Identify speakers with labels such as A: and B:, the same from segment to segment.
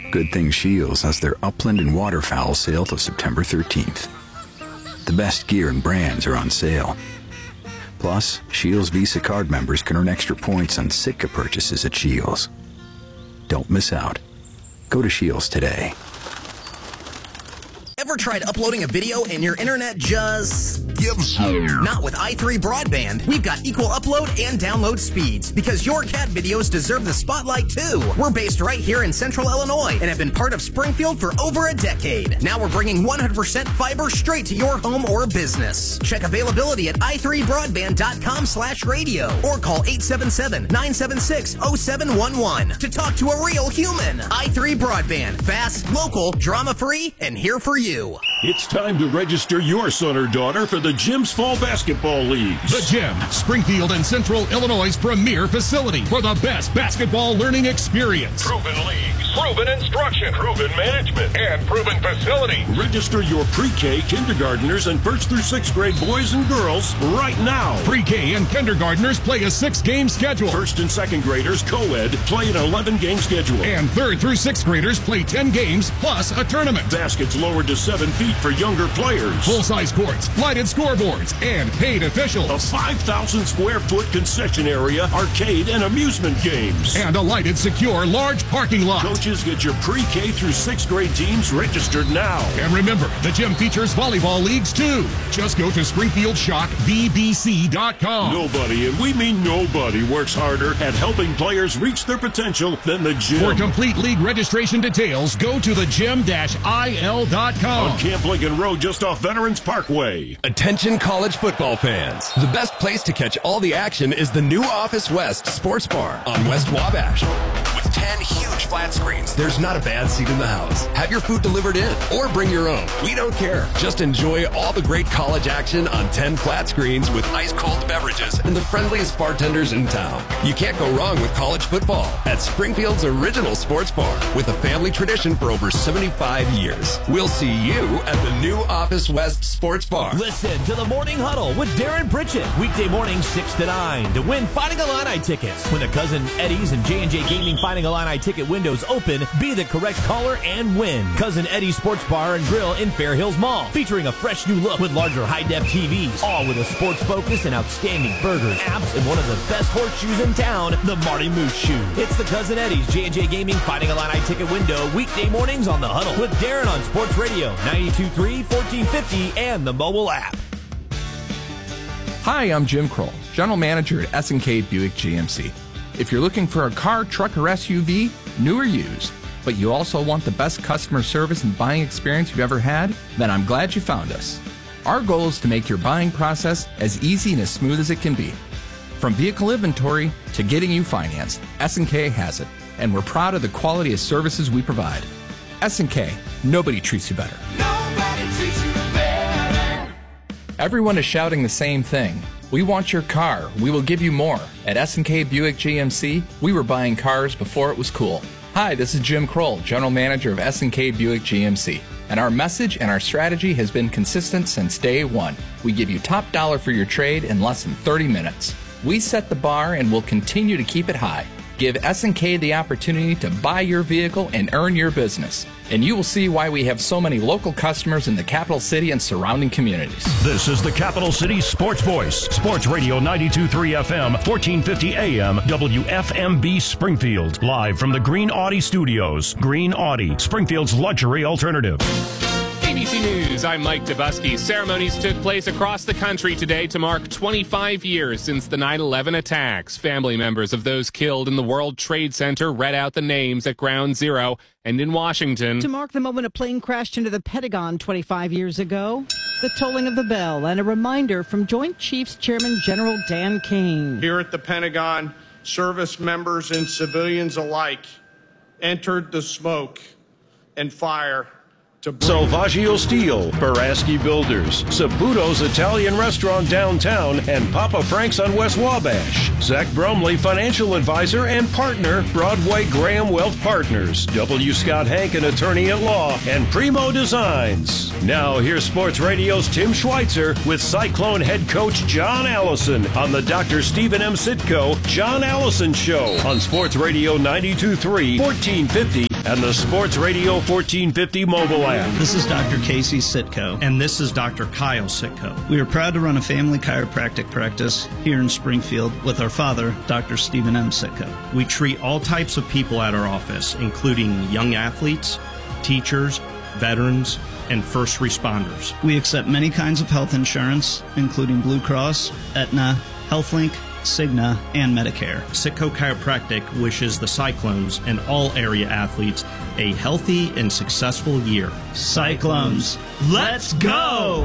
A: Good Thing Shields has their upland and waterfowl sale till September 13th. The best gear and brands are on sale. Plus, Shields Visa card members can earn extra points on Sitka purchases at Shields. Don't miss out. Go to Shields today.
B: Ever tried uploading a video and your internet just gives up? Not with i3 Broadband. We've got equal upload and download speeds because your cat videos deserve the spotlight too. We're based right here in Central Illinois and have been part of Springfield for over a decade. Now we're bringing 100% fiber straight to your home or business. Check availability at i3broadband.com/radio or call 877-976-0711 to talk to a real human. i3 Broadband. Fast, local, drama-free, and here for you.
C: It's time to register your son or daughter for the Gym's Fall Basketball Leagues.
D: The Gym, Springfield and Central Illinois' premier facility for the best basketball learning experience.
E: Proven leagues, proven instruction, proven management, and proven facility.
C: Register your pre-K, kindergartners, and 1st through 6th grade boys and girls right now.
D: Pre-K and kindergartners play a 6-game schedule.
C: 1st and 2nd graders, co-ed, play an 11-game schedule.
D: And 3rd through 6th graders play 10 games plus a tournament.
C: Baskets lowered to 7 feet for younger players.
D: Full-size courts, lighted scoreboards, and paid officials.
C: A 5,000 square foot concession area, arcade, and amusement games.
D: And a lighted, secure, large parking lot.
C: Coaches, get your pre-K through 6th grade teams registered now.
D: And remember, the Gym features volleyball leagues too. Just go to SpringfieldShockVBC.com.
C: Nobody, and we mean nobody, works harder at helping players reach their potential than the Gym.
D: For complete league registration details, go to thegym-il.com.
C: On Camp Lincoln Road, just off Veterans Parkway.
F: Attention college football fans. The best place to catch all the action is the new Office West Sports Bar on West Wabash. With 10 huge flat screens, there's not a bad seat in the house. Have your food delivered in or bring your own. We don't care. Just enjoy all the great college action on 10 flat screens with ice-cold beverages and the friendliest bartenders in town. You can't go wrong with college football at Springfield's original sports bar with a family tradition for over 75 years. We'll see you at the new Office West Sports Bar.
G: Listen to the Morning Huddle with Darren Pritchett. Weekday mornings 6 to 9 to win Fighting Illini tickets. When the Cousin Eddie's and J&J Gaming Fighting Illini ticket windows open, be the correct caller and win. Cousin Eddie's Sports Bar and Grill in Fair Hills Mall, featuring a fresh new look with larger high-def TVs, all with a sports focus and outstanding burgers, apps, and one of the best horseshoes in town, the Marty Moose Shoe. It's the Cousin Eddie's J&J Gaming Fighting Illini ticket window, weekday mornings on The Huddle with Darren on Sports Radio 92.3, 1450, and the mobile app.
H: Hi, I'm Jim Kroll, General Manager at S&K Buick GMC. If you're looking for a car, truck, or SUV, new or used, but you also want the best customer service and buying experience you've ever had, then I'm glad you found us. Our goal is to make your buying process as easy and as smooth as it can be. From vehicle inventory to getting you financed, S&K has it, and we're proud of the quality of services we provide. S&K, nobody treats you better.
I: Nobody treats you better.
H: Everyone is shouting the same thing. We want your car. We will give you more. At S&K Buick GMC, we were buying cars before it was cool. Hi, this is Jim Kroll, General Manager of S&K Buick GMC. And our message and our strategy has been consistent since day one. We give you top dollar for your trade in less than 30 minutes. We set the bar and will continue to keep it high. Give S&K the opportunity to buy your vehicle and earn your business. And you will see why we have so many local customers in the capital city and surrounding communities.
J: This is the Capital City Sports Voice. Sports Radio 92.3 FM, 1450 AM, WFMB Springfield. Live from the Green Audi Studios. Green Audi, Springfield's luxury alternative.
K: ABC News, I'm Mike Dabusky. Ceremonies took place across the country today to mark 25 years since the 9/11 attacks. Family members of those killed in the World Trade Center read out the names at Ground Zero and in Washington.
L: To mark the moment a plane crashed into the Pentagon 25 years ago, the tolling of the bell and a reminder from Joint Chiefs Chairman General Dan King.
M: Here at the Pentagon, service members and civilians alike entered the smoke and fire
C: Salvaggio Steel, Baraski Builders, Saputo's Italian Restaurant downtown, and Papa Frank's on West Wabash. Zach Bromley, Financial Advisor and Partner, Broadway Graham Wealth Partners, W. Scott Hankin, Attorney at Law, and Primo Designs. Now here's Sports Radio's Tim Schweitzer with Cyclone head coach John Allison on the Dr. Stephen M. Sitko John Allison Show on Sports Radio 92.3, 1450, and the Sports Radio 1450 mobile app.
N: This is Dr. Casey Sitko, and this is Dr. Kyle Sitko. We are proud to run a family chiropractic practice here in Springfield with our father, Dr. Stephen M. Sitko. We treat all types of people at our office, including young athletes, teachers, veterans, and first responders. We accept many kinds of health insurance, including Blue Cross, Aetna, HealthLink, Cigna, and Medicare. Sitko Chiropractic wishes the Cyclones and all area athletes a healthy and successful year. Cyclones, let's go!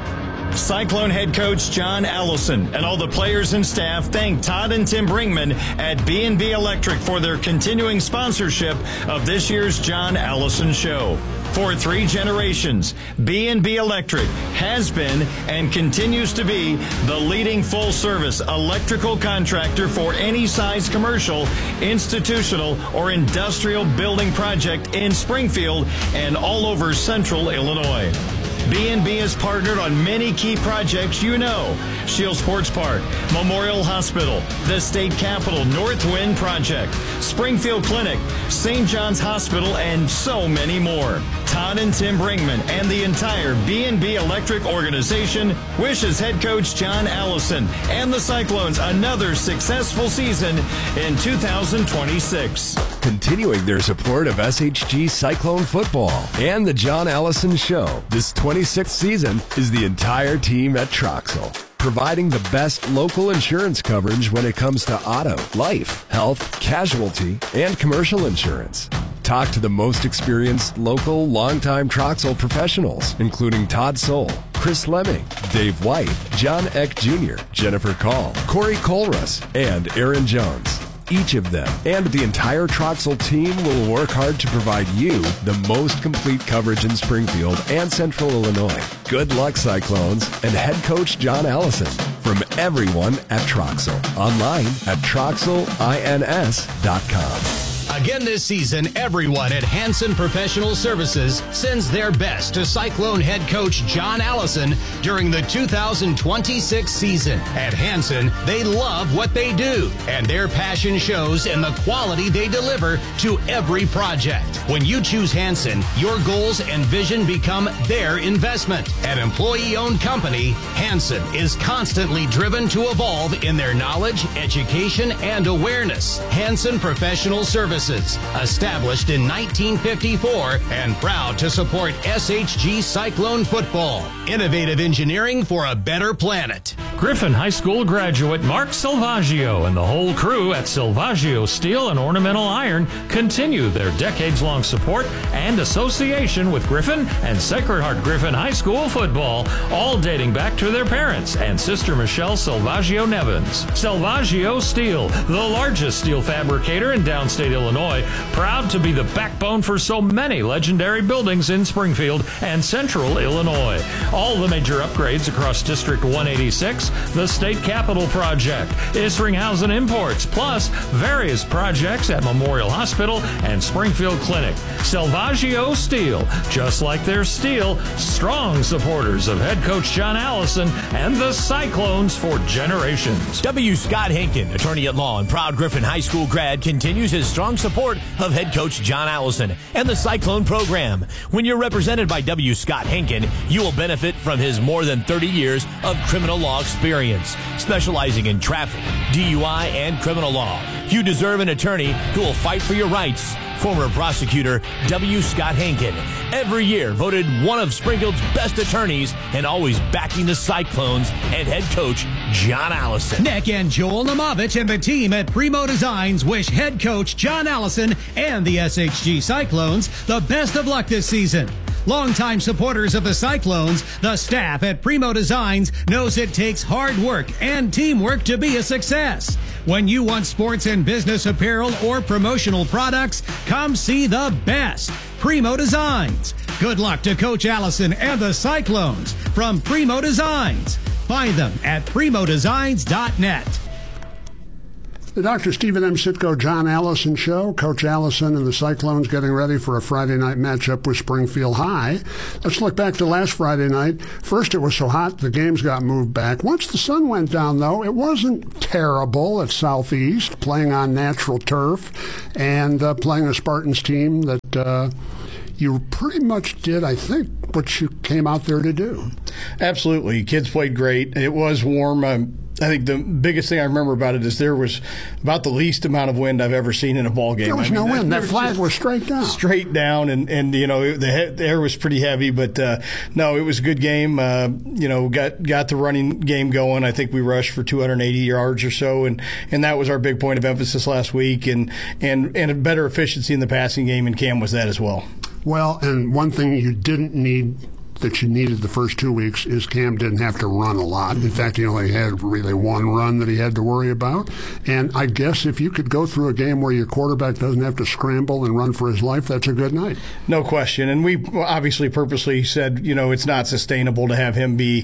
O: Cyclone head coach John Allison and all the players and staff thank Todd and Tim Brinkman at B&B Electric for their continuing sponsorship of this year's John Allison Show. For 3 generations, B&B Electric has been and continues to be the leading full-service electrical contractor for any size commercial, institutional, or industrial building project in Springfield and all over central Illinois. B&B has partnered on many key projects you know. Shield Sports Park, Memorial Hospital, the State Capitol Northwind Project, Springfield Clinic, St. John's Hospital, and so many more. Todd and Tim Brinkman and the entire B&B Electric organization wishes head coach John Allison and the Cyclones another successful season in 2026.
F: Continuing their support of SHG Cyclone football and the John Allison Show, this 26th season is the entire team at Troxel, providing the best local insurance coverage when it comes to auto, life, health, casualty, and commercial insurance. Talk to the most experienced local, longtime Troxel professionals, including Todd Soul, Chris Lemming, Dave White, John Eck Jr., Jennifer Call, Corey Colrus, and Aaron Jones. Each of them and the entire Troxel team will work hard to provide you the most complete coverage in Springfield and Central Illinois. Good luck, Cyclones, and head coach John Allison from everyone at Troxel. Online at troxelins.com.
P: Again this season, everyone at Hanson Professional Services sends their best to Cyclone head coach John Allison during the 2026 season. At Hanson, they love what they do, and their passion shows in the quality they deliver to every project. When you choose Hanson, your goals and vision become their investment. An employee-owned company, Hanson is constantly driven to evolve in their knowledge, education, and awareness. Hanson Professional Services, established in 1954 and proud to support SHG Cyclone football. Innovative engineering for a better planet.
Q: Griffin High School graduate Mark Silvaggio and the whole crew at Silvaggio Steel and Ornamental Iron continue their decades-long support and association with Griffin and Sacred Heart Griffin High School football, all dating back to their parents and sister Michelle Silvaggio Nevins. Silvaggio Steel, the largest steel fabricator in downstate Illinois, proud to be the backbone for so many legendary buildings in Springfield and central Illinois. All the major upgrades across District 186, the State Capitol Project, Isringhausen Imports, plus various projects at Memorial Hospital and Springfield Clinic. Silvaggio Steel, just like their steel, strong supporters of head coach John Allison and the Cyclones for generations.
G: W. Scott Henkin, attorney at law and proud Griffin High School grad, continues his strong support of head coach John Allison and the Cyclone program. When you're represented by W. Scott Henkin, you will benefit from his more than 30 years of criminal law experience, specializing in traffic, DUI, and criminal law. You deserve an attorney who will fight for your rights. Former prosecutor W. Scott Henkin, every year voted one of Springfield's best attorneys and always backing the Cyclones and head coach John Allison.
R: Nick and Joel Namovich and the team at Primo Designs wish head coach John Allison and the SHG Cyclones the best of luck this season. Longtime supporters of the Cyclones, the staff at Primo Designs knows it takes hard work and teamwork to be a success. When you want sports and business apparel or promotional products, come see the best. Primo Designs. Good luck to Coach Allison and the Cyclones from Primo Designs. Find them at primodesigns.net.
S: The Dr. Stephen M. Sitko, John Allison Show. Coach Allison and the Cyclones getting ready for a Friday night matchup with Springfield High. Let's look back to last Friday night. First, it was so hot, the games got moved back. Once the sun went down, though, it wasn't terrible at Southeast, playing on natural turf and playing a Spartans team that you pretty much did, I think, what you came out there to do.
T: Absolutely. Kids played great. It was warm. I think the biggest thing I remember about it is there was about the least amount of wind I've ever seen in a ball game.
S: There was no wind. That flag was straight down.
T: Straight down, and the air was pretty heavy, but no, it was a good game. Got the running game going. I think we rushed for 280 yards or so, and that was our big point of emphasis last week, and a better efficiency in the passing game, and Cam was that as well.
S: Well, and one thing you didn't need that you needed the first 2 weeks is Cam didn't have to run a lot. In fact, he only had really one run that he had to worry about. And I guess if you could go through a game where your quarterback doesn't have to scramble and run for his life, that's a good night.
T: No question. And we obviously purposely said, it's not sustainable to have him be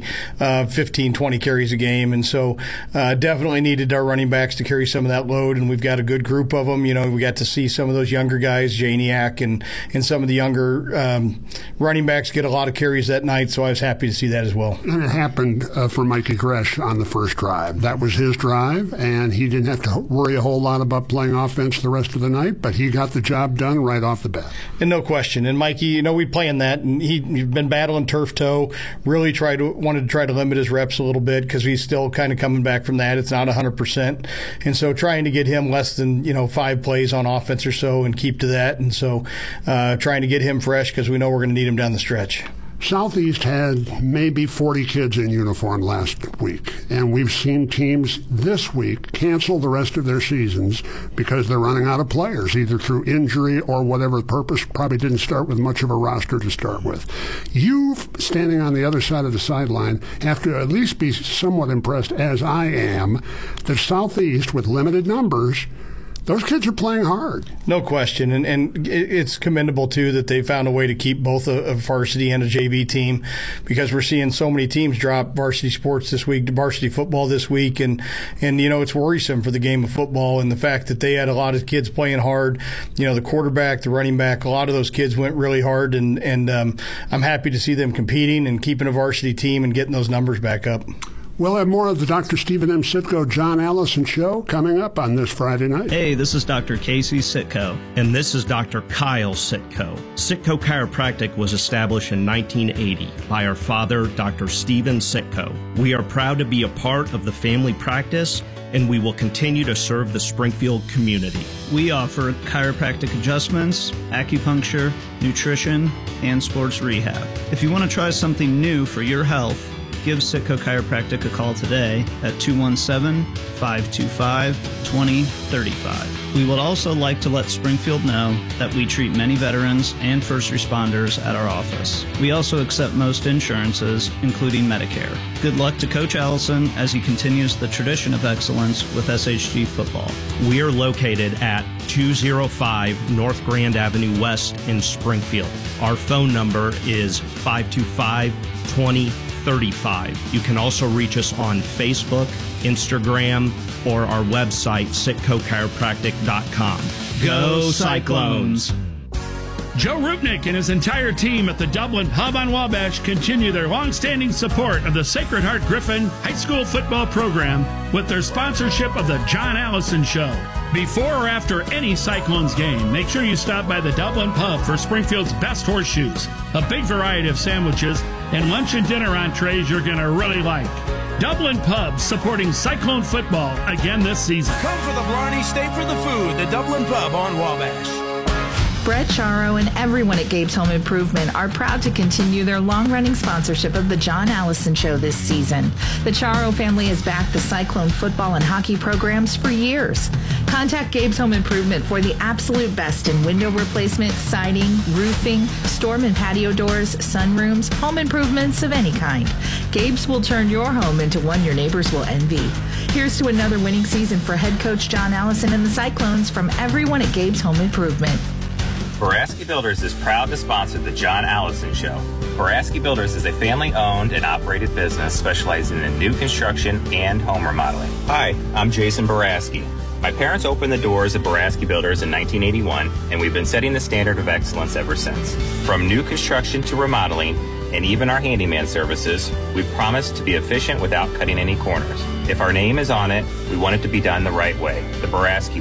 T: 15, 20 carries a game. And so definitely needed our running backs to carry some of that load. And we've got a good group of them. We got to see some of those younger guys, Janiak and some of the younger running backs get a lot of carries that night, so I was happy to see that as well.
S: And it happened for Mikey Gresh on the first drive. That was his drive, and he didn't have to worry a whole lot about playing offense the rest of the night, but he got the job done right off the bat.
T: And no question. And Mikey, we play in that, and he'd been battling turf toe, really wanted to try to limit his reps a little bit because he's still kind of coming back from that. It's not 100%. And so trying to get him less than, 5 plays on offense or so and keep to that. And so trying to get him fresh because we know we're going to need him down the stretch.
S: Southeast had maybe 40 kids in uniform last week, and we've seen teams this week cancel the rest of their seasons because they're running out of players, either through injury or whatever purpose. Probably didn't start with much of a roster to start with. You, standing on the other side of the sideline, have to at least be somewhat impressed, as I am, that Southeast, with limited numbers, those kids are playing hard.
T: No question. And it's commendable, too, that they found a way to keep both a varsity and a JV team, because we're seeing so many teams drop varsity sports this week, varsity football this week. And it's worrisome for the game of football. And the fact that they had a lot of kids playing hard, the quarterback, the running back, a lot of those kids went really hard. And I'm happy to see them competing and keeping a varsity team and getting those numbers back up.
S: We'll have more of the Dr. Stephen M. Sitko, John Allison Show coming up on this Friday night.
N: Hey, this is Dr. Casey Sitko, and this is Dr. Kyle Sitko. Sitko Chiropractic was established in 1980 by our father, Dr. Stephen Sitko. We are proud to be a part of the family practice, and we will continue to serve the Springfield community. We offer chiropractic adjustments, acupuncture, nutrition, and sports rehab. If you want to try something new for your health, give Sitko Chiropractic a call today at 217-525-2035. We would also like to let Springfield know that we treat many veterans and first responders at our office. We also accept most insurances, including Medicare. Good luck to Coach Allison as he continues the tradition of excellence with SHG football.
J: We are located at 205 North Grand Avenue West in Springfield. Our phone number is 525-2035. You can also reach us on Facebook, Instagram, or our website, sitkochiropractic.com.
N: Go Cyclones!
U: Joe Rupnick and his entire team at the Dublin Pub on Wabash continue their long-standing support of the Sacred Heart Griffin High School football program with their sponsorship of the John Allison Show. Before or after any Cyclones game, make sure you stop by the Dublin Pub for Springfield's best horseshoes, a big variety of sandwiches, and lunch and dinner entrees you're going to really like. Dublin Pub supporting Cyclone football again this season.
V: Come for the Blarney, stay for the food. The Dublin Pub on Wabash.
W: Brett Charo and everyone at Gabe's Home Improvement are proud to continue their long-running sponsorship of the John Allison Show this season. The Charo family has backed the Cyclone football and hockey programs for years. Contact Gabe's Home Improvement for the absolute best in window replacement, siding, roofing, storm and patio doors, sunrooms, home improvements of any kind. Gabe's will turn your home into one your neighbors will envy. Here's to another winning season for head coach John Allison and the Cyclones from everyone at Gabe's Home Improvement.
X: Boraski Builders is proud to sponsor the John Allison Show. Boraski Builders is a family-owned and operated business specializing in new construction and home remodeling. Hi, I'm Jason Boraski. My parents opened the doors of Boraski Builders in 1981, and we've been setting the standard of excellence ever since. From new construction to remodeling, and even our handyman services, we promise to be efficient without cutting any corners. If our name is on it, we want it to be done the right way, the Boraski way.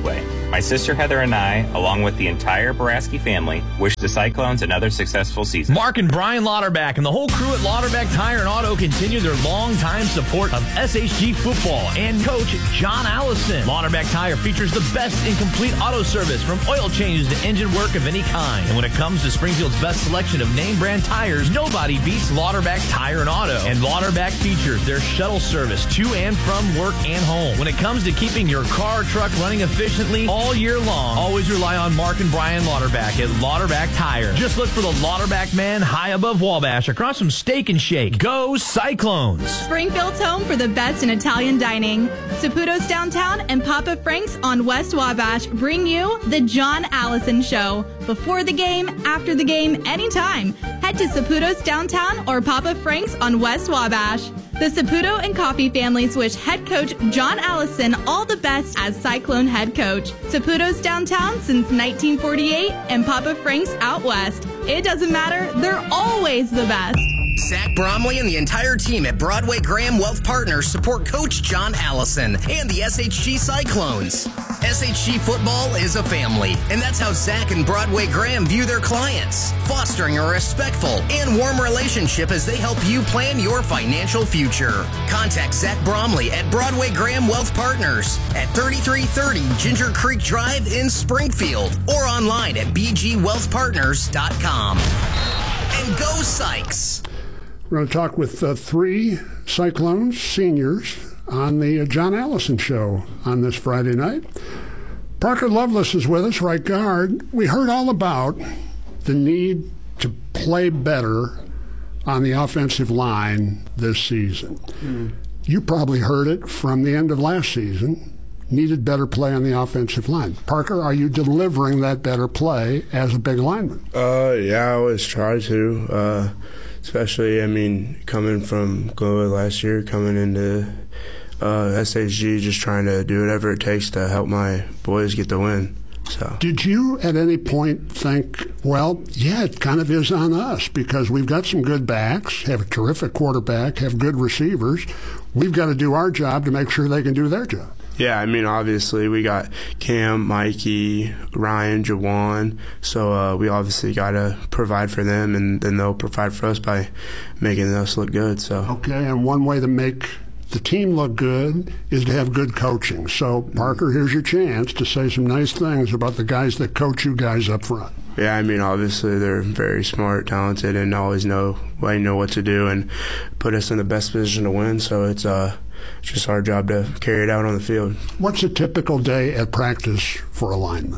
X: My sister Heather and I, along with the entire Boraski family, wish the Cyclones another successful season.
G: Mark and Brian Lauterbach and the whole crew at Lauterbach Tire and Auto continue their long-time support of SHG football and Coach John Allison. Lauterbach Tire features the best in complete auto service, from oil changes to engine work of any kind. And when it comes to Springfield's best selection of name brand tires, nobody beats Lauterbach Tire and Auto. And Lauterbach features their shuttle service to and from work and home. When it comes to keeping your car or truck running efficiently all year long, always rely on Mark and Brian Lauterbach at Lauterbach Tire. Just look for the Lauterbach man high above Wabash across from Steak and Shake. Go Cyclones!
A: Springfield's home for the best in Italian dining. Saputo's Downtown and Papa Frank's on West Wabash bring you the John Allison Show. Before the game, after the game, anytime. Head to Saputo's Downtown or Papa Frank's on West Wabash. The Saputo and Coffee families wish head coach John Allison all the best as Cyclone head coach. Saputo's Downtown since 1948 and Papa Frank's out west. It doesn't matter, they're always the best.
B: Zach Bromley and the entire team at Broadway Graham Wealth Partners support Coach John Allison and the SHG Cyclones. SHG football is a family, and that's how Zach and Broadway Graham view their clients, fostering a respectful and warm relationship as they help you plan your financial future. Contact Zach Bromley at Broadway Graham Wealth Partners at 3330 Ginger Creek Drive in Springfield or online at bgwealthpartners.com. And go Sykes!
S: We're going to talk with three Cyclones seniors on the John Allison Show on this Friday night. Parker Lovelace is with us, right guard. We heard all about the need to play better on the offensive line this season. You probably heard it from the end of last season. Needed better play on the offensive line. Parker, are you delivering that better play as a big lineman?
D: Yeah, I always try to. Especially, coming from Glenwood last year, coming into SHG, just trying to do whatever it takes to help my boys get the win. So,
S: did you at any point think, well, yeah, it kind of is on us because we've got some good backs, have a terrific quarterback, have good receivers. We've got to do our job to make sure they can do their job.
D: Yeah, obviously we got Cam, Mikey, Ryan, Jawan, so we obviously got to provide for them, and then they'll provide for us by making us look good. So
S: okay, and one way to make the team look good is to have good coaching. So, Parker, here's your chance to say some nice things about the guys that coach you guys up front.
D: Yeah, obviously they're very smart, talented, and always know what to do and put us in the best position to win, so it's just our job to carry it out on the field. What's a typical day at practice for a lineman?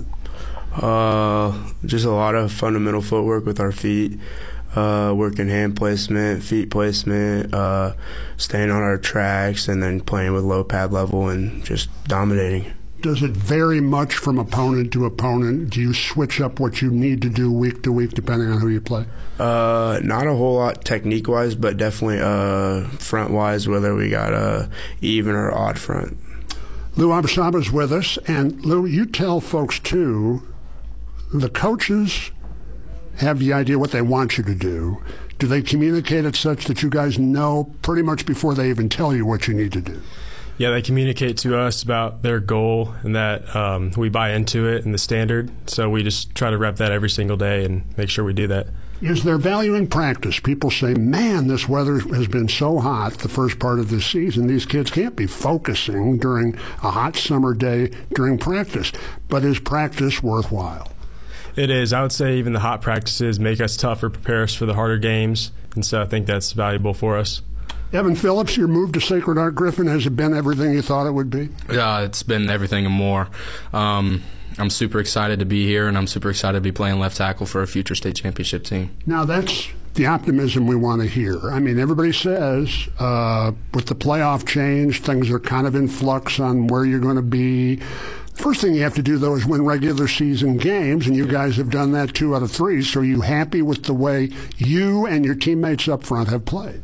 D: Just a lot of fundamental footwork with our feet, working hand placement, feet placement, staying on our tracks, and then playing with low pad level and just dominating.
S: Does it vary much from opponent to opponent? Do you switch up what you need to do week to week depending on who you play?
D: Not a whole lot technique-wise, but definitely front-wise, whether we got even or odd front.
S: Lou Abasaba's with us. And, Lou, you tell folks, too, the coaches have the idea what they want you to do. Do they communicate it such that you guys know pretty much before they even tell you what you need to do?
E: Yeah, they communicate to us about their goal and that we buy into it and the standard. So we just try to rep that every single day and make sure we do that.
S: Is there value in practice? People say, man, this weather has been so hot the first part of this season. These kids can't be focusing during a hot summer day during practice. But is practice worthwhile?
E: It is. I would say even the hot practices make us tougher, prepare us for the harder games. And so I think that's valuable for us.
S: Evan Phillips, your move to Sacred Heart Griffin, has it been everything you thought it would be?
Y: Yeah, it's been everything and more. I'm super excited to be here, and I'm super excited to be playing left tackle for a future state championship team.
S: Now, that's the optimism we want to hear. Everybody says with the playoff change, things are kind of in flux on where you're going to be. First thing you have to do, though, is win regular season games, and you guys have done that 2 out of 3. So are you happy with the way you and your teammates up front have played?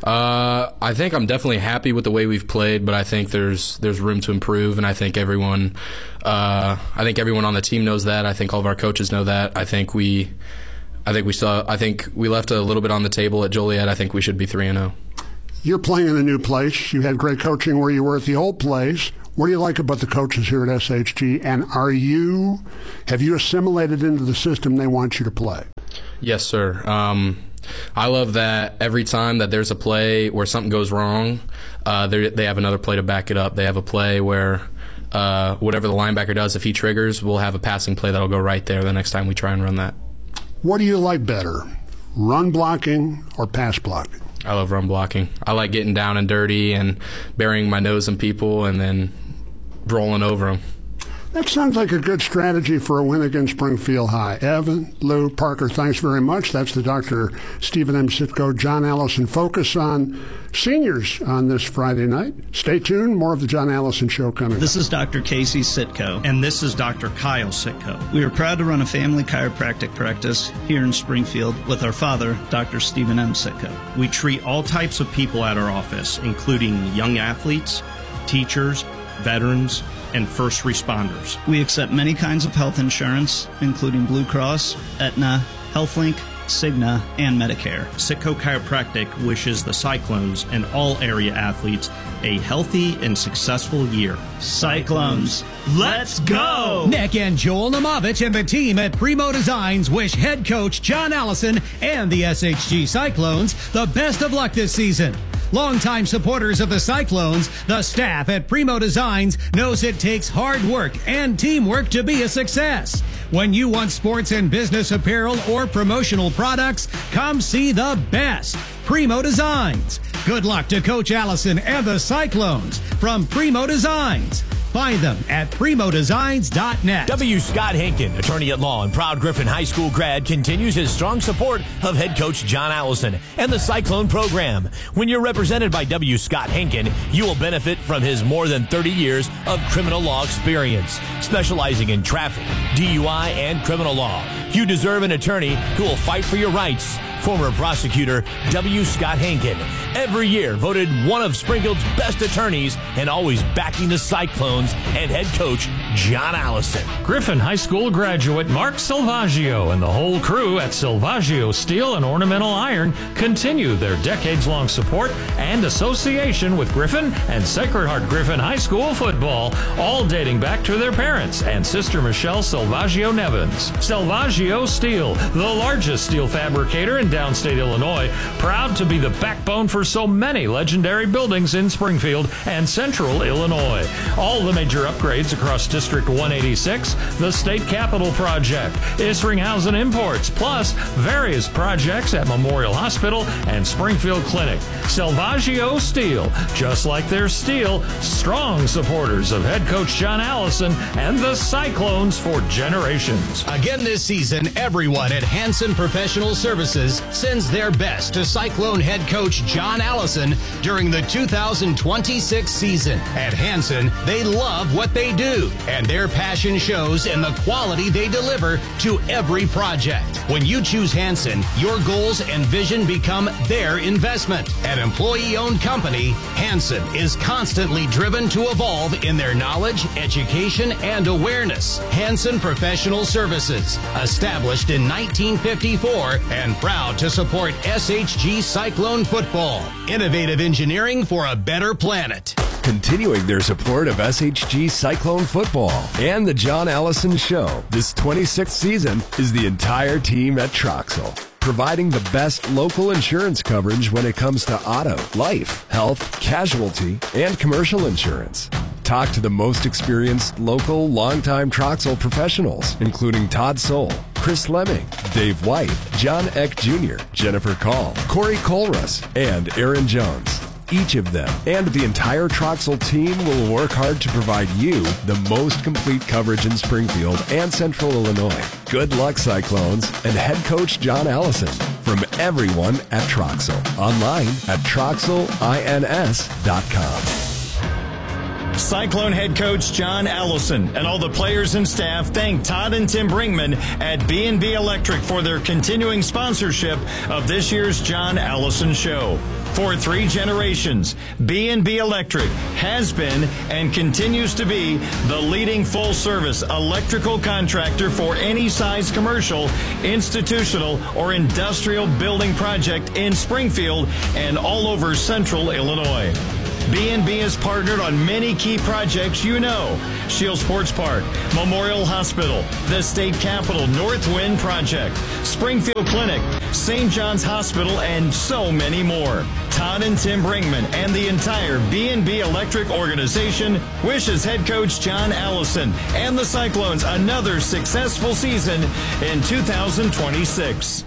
Y: I think I'm definitely happy with the way we've played, but I think there's room to improve, and I think everyone on the team knows that. I think all of our coaches know that. I think we left a little bit on the table at Joliet. I think we should be 3-0.
S: You're playing in a new place. You had great coaching where you were at the old place. What do you like about the coaches here at SHG, and have you assimilated into the system they want you to play?
Y: Yes, sir. I love that every time that there's a play where something goes wrong, they have another play to back it up. They have a play where whatever the linebacker does, if he triggers, we'll have a passing play that'll go right there the next time we try and run that.
S: What do you like better, run blocking or pass blocking?
Y: I love run blocking. I like getting down and dirty and burying my nose in people and then rolling over them.
S: That sounds like a good strategy for a win against Springfield High. Evan, Lou, Parker, thanks very much. That's the Dr. Stephen M. Sitko, John Allison focus on seniors on this Friday night. Stay tuned. More of the John Allison Show coming.
N: This is Dr. Casey Sitko.
T: And this is Dr. Kyle Sitko.
N: We are proud to run a family chiropractic practice here in Springfield with our father, Dr. Stephen M. Sitko.
T: We treat all types of people at our office, including young athletes, teachers, veterans, and first responders.
N: We accept many kinds of health insurance, including Blue Cross, Aetna, HealthLink, Cigna, and Medicare.
T: Sitko Chiropractic wishes the Cyclones and all area athletes a healthy and successful year.
N: Cyclones, let's go!
R: Nick and Joel Namovich and the team at Primo Designs wish head coach John Allison and the SHG Cyclones the best of luck this season. Longtime supporters of the Cyclones, the staff at Primo Designs knows it takes hard work and teamwork to be a success. When you want sports and business apparel or promotional products, come see the best. Primo Designs. Good luck to Coach Allison and the Cyclones from Primo Designs. Find them at primodesigns.net.
G: W. Scott Hinken, attorney at law and proud Griffin High School grad, continues his strong support of head coach John Allison and the Cyclone program. When you're represented by W. Scott Hinken, you will benefit from his more than 30 years of criminal law experience, specializing in traffic, DUI, and criminal law. You deserve an attorney who will fight for your rights. Former prosecutor W. Scott Hinken, every year voted one of Springfield's best attorneys and always backing the Cyclones and head coach John Allison.
Q: Griffin High School graduate Mark Silvaggio and the whole crew at Silvaggio Steel and Ornamental Iron continue their decades-long support and association with Griffin and Sacred Heart Griffin High School football, all dating back to their parents and sister Michelle Silvaggio Nevins. Silvaggio Steel, the largest steel fabricator in downstate Illinois, proud to be the backbone for so many legendary buildings in Springfield and central Illinois. All the major upgrades across District 186, the State Capitol Project, Isringhausen Imports, plus various projects at Memorial Hospital and Springfield Clinic. Silvaggio Steel, just like their steel, strong supporters of head coach John Allison and the Cyclones for generations.
P: Again this season, everyone at Hanson Professional Services sends their best to Cyclone head coach John Allison during the 2026 season. At Hanson, they love what they do, and their passion shows in the quality they deliver to every project. When you choose Hanson, your goals and vision become their investment. An employee-owned company, Hanson is constantly driven to evolve in their knowledge, education, and awareness. Hanson Professional Services, established in 1954 and proud to support SHG Cyclone football. Innovative engineering for a better planet.
F: Continuing their support of SHG Cyclone football and the John Allison Show, this 26th season is the entire team at Troxel, providing the best local insurance coverage when it comes to auto, life, health, casualty, and commercial insurance. Talk to the most experienced local, longtime Troxel professionals, including Todd Soul, Chris Lemming, Dave White, John Eck Jr., Jennifer Call, Corey Colrus, and Aaron Jones. Each of them and the entire Troxel team will work hard to provide you the most complete coverage in Springfield and Central Illinois. Good luck, Cyclones, and head coach John Allison from everyone at Troxel. Online at troxelins.com.
O: Cyclone head coach John Allison and all the players and staff thank Todd and Tim Brinkman at B&B Electric for their continuing sponsorship of this year's John Allison Show. For 3 generations, B&B Electric has been and continues to be the leading full-service electrical contractor for any size commercial, institutional, or industrial building project in Springfield and all over central Illinois. B&B has partnered on many key projects you know. Shield Sports Park, Memorial Hospital, the State Capitol Northwind Project, Springfield Clinic, St. John's Hospital, and so many more. Todd and Tim Brinkman and the entire B&B Electric organization wishes head coach John Allison and the Cyclones another successful season in 2026.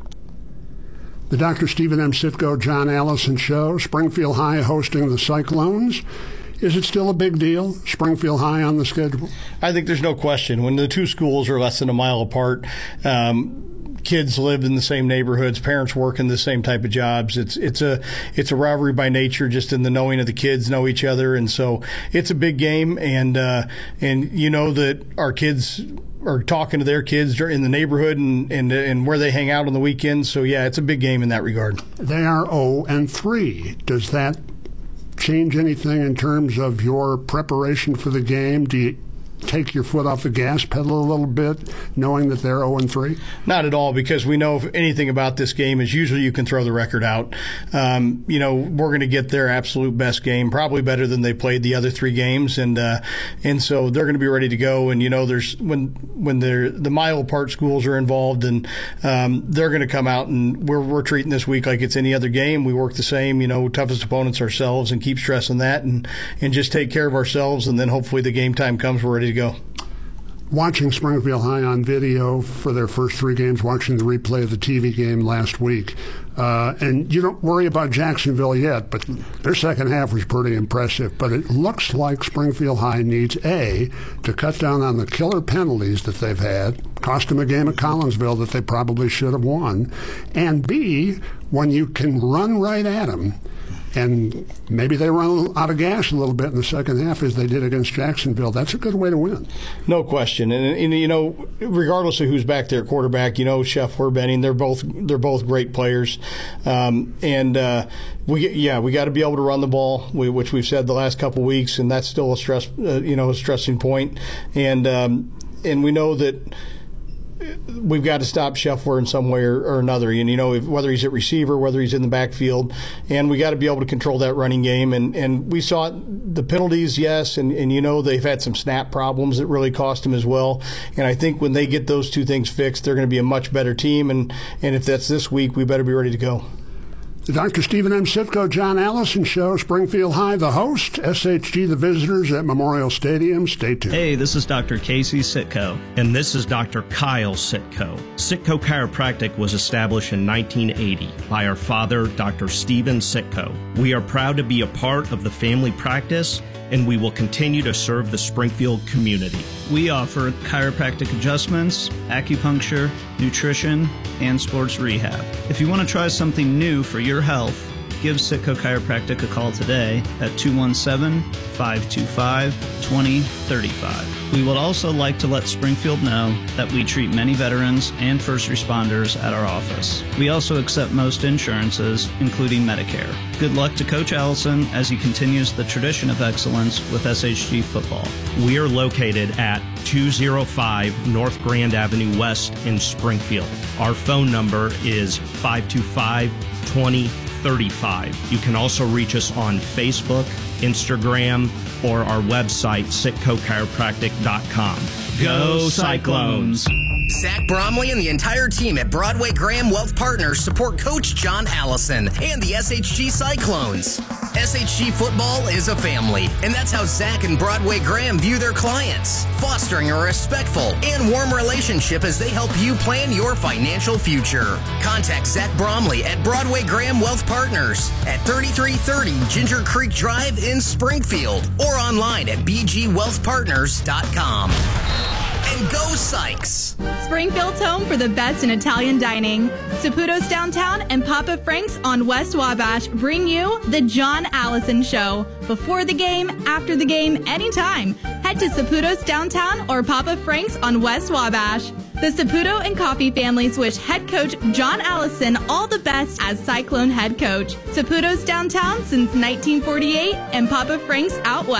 S: The Dr. Stephen M. Sitko, John Allison Show, Springfield High hosting the Cyclones. Is it still a big deal, Springfield High on the schedule?
T: I think there's no question. When the two schools are less than a mile apart, kids live in the same neighborhoods, parents work in the same type of jobs. It's a rivalry by nature, just in the knowing of the kids know each other, and so it's a big game. And you know that our kids are talking to their kids in the neighborhood and where they hang out on the weekends. So yeah, it's a big game in that regard.
S: They are 0-3. Does that change anything in terms of your preparation for the game? Do you take your foot off the gas pedal a little bit, knowing that they're 0-3?
T: Not at all, because we know if anything about this game is usually you can throw the record out. You know, we're going to get their absolute best game, probably better than they played the other three games, and so they're going to be ready to go. And you know, there's when the mile apart schools are involved, and they're going to come out, and we're treating this week like it's any other game. We work the same, you know, toughest opponents ourselves, and keep stressing that, and just take care of ourselves, and then hopefully the game time comes, we're ready to go.
S: Watching Springfield High on video for their first three games, watching the replay of the TV game last week, and you don't worry about Jacksonville yet, but their second half was pretty impressive. But it looks like Springfield High needs, A, to cut down on the killer penalties that they've had, cost them a game at Collinsville that they probably should have won, and B, when you can run right at them, and maybe they run out of gas a little bit in the second half as they did against Jacksonville. That's a good way to win.
T: No question. And you know, regardless of who's back there, quarterback, you know, Scheffler, Benning, they're both great players. We got to be able to run the ball, which we've said the last couple of weeks, and that's still a stressing point. And we know that we've got to stop Scheffler in some way or another. And, you know, whether he's at receiver, whether he's in the backfield, and we got to be able to control that running game. And we saw the penalties, yes, and you know, they've had some snap problems that really cost them as well. And I think when they get those two things fixed, they're going to be a much better team. And if that's this week, we better be ready to go.
S: The Dr. Stephen M. Sitko, John Allison Show, Springfield High, the host, SHG, the visitors at Memorial Stadium. Stay tuned.
N: Hey, this is Dr. Casey Sitko, and this is Dr. Kyle Sitko. Sitko Chiropractic was established in 1980 by our father, Dr. Stephen Sitko. We are proud to be a part of the family practice, and we will continue to serve the Springfield community. We offer chiropractic adjustments, acupuncture, nutrition, and sports rehab. If you want to try something new for your health, give Sitko Chiropractic a call today at 217-525-2035. We would also like to let Springfield know that we treat many veterans and first responders at our office. We also accept most insurances, including Medicare. Good luck to Coach Allison as he continues the tradition of excellence with SHG football. We are located at 205 North Grand Avenue West in Springfield. Our phone number is 525-2035. You can also reach us on Facebook, Instagram, or our website, SitkoChiropractic.com. Go Cyclones!
B: Zach Bromley and the entire team at Broadway Graham Wealth Partners support Coach John Allison and the SHG Cyclones. SHG football is a family, and that's how Zach and Broadway Graham view their clients, fostering a respectful and warm relationship as they help you plan your financial future. Contact Zach Bromley at Broadway Graham Wealth Partners at 3330 Ginger Creek Drive in Springfield or online at bgwealthpartners.com. And go Sykes!
A: Springfield's home for the best in Italian dining. Saputo's Downtown and Papa Frank's on West Wabash bring you the John Allison Show. Before the game, after the game, anytime. Head to Saputo's Downtown or Papa Frank's on West Wabash. The Saputo and Coffee families wish head coach John Allison all the best as Cyclone head coach. Saputo's Downtown since 1948 and Papa Frank's out west.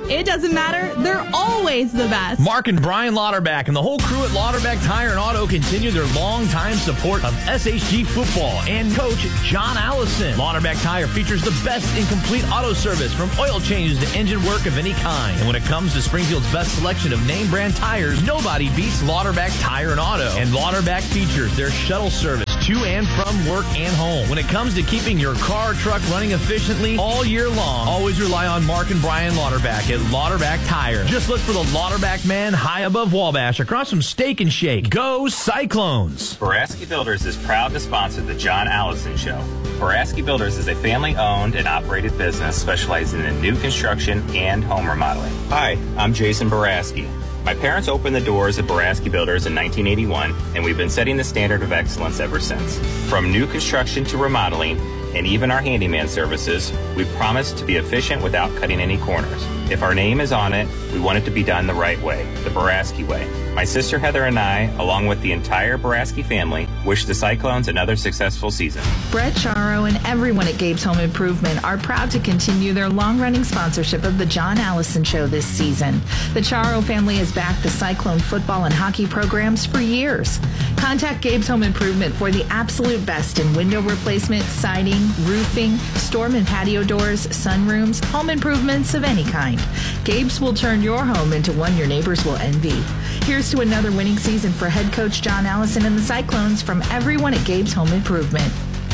A: It doesn't matter. They're always the best.
G: Mark and Brian Lauterbach and the whole crew at Lauterbach Tire and Auto continue their longtime support of SHG football and Coach John Allison. Lauterbach Tire features the best in complete auto service, from oil changes to engine work of any kind. And when it comes to Springfield's best selection of name brand tires, nobody beats Lauterbach Tire and Auto. And Lauterbach features their shuttle service to and from work and home. When it comes to keeping your car or truck running efficiently all year long, always rely on Mark and Brian Lauterbach at Lauterbach Tire. Just look for the Lauterbach man high above Wabash across from Steak and Shake. Go Cyclones!
X: Baraski Builders is proud to sponsor the John Allison Show. Baraski Builders is a family-owned and operated business specializing in new construction and home remodeling. Hi, I'm Jason Baraski. My parents opened the doors at Baraski Builders in 1981, and we've been setting the standard of excellence ever since. From new construction to remodeling, and even our handyman services, we promise to be efficient without cutting any corners. If our name is on it, we want it to be done the right way, the Baraski way. My sister Heather and I, along with the entire Baraski family, wish the Cyclones another successful season.
W: Brett Charo and everyone at Gabe's Home Improvement are proud to continue their long-running sponsorship of the John Allison Show this season. The Charo family has backed the Cyclone football and hockey programs for years. Contact Gabe's Home Improvement for the absolute best in window replacement, siding, roofing, storm and patio doors, sunrooms, home improvements of any kind. Gabe's will turn your home into one your neighbors will envy. Here's to another winning season for head coach John Allison and the Cyclones from everyone at Gabe's Home Improvement.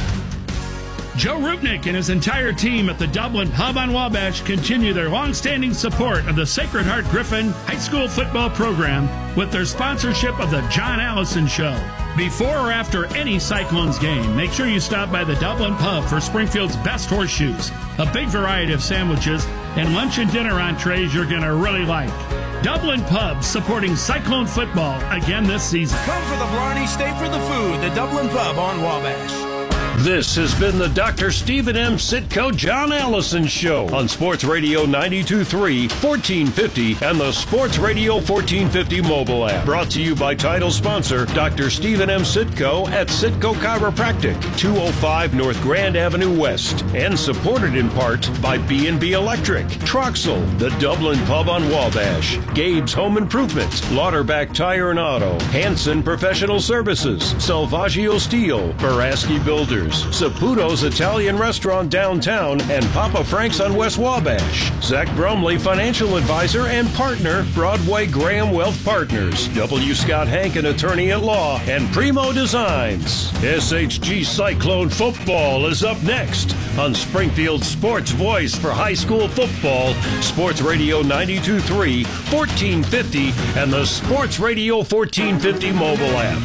U: Joe Rupnick and his entire team at the Dublin Pub on Wabash continue their long-standing support of the Sacred Heart Griffin High School football program with their sponsorship of the John Allison Show. Before or after any Cyclones game, make sure you stop by the Dublin Pub for Springfield's best horseshoes, a big variety of sandwiches, and lunch and dinner entrees you're going to really like. Dublin Pub supporting Cyclone football again this season.
V: Come for the Blarney, stay for the food. The Dublin Pub on Wabash.
C: This has been the Dr. Stephen M. Sitko John Allison Show on Sports Radio 92.3, 1450, and the Sports Radio 1450 mobile app. Brought to you by title sponsor Dr. Stephen M. Sitko at Sitko Chiropractic, 205 North Grand Avenue West, and supported in part by B&B Electric, Troxel, the Dublin Pub on Wabash, Gabe's Home Improvement, Lauterbach Tire and Auto, Hanson Professional Services, Salvaggio Steel, Baraski Builders, Saputo's Italian Restaurant downtown, and Papa Frank's on West Wabash. Zach Bromley, financial advisor and partner, Broadway Graham Wealth Partners. W. Scott Hankin, attorney at law, and Primo Designs. SHG Cyclone football is up next on Springfield's sports voice for high school football, Sports Radio 92.3, 1450, and the Sports Radio 1450 mobile app.